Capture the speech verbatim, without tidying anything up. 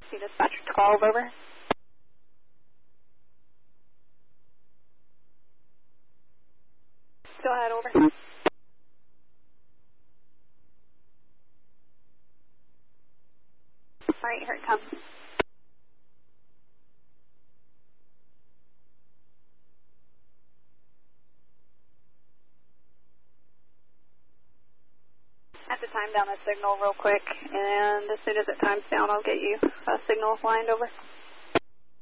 See dispatcher twelve, over. Go ahead, over. All right, here it comes. I have to time down the signal real quick, and as soon as it times down, I'll get you a signal lined over.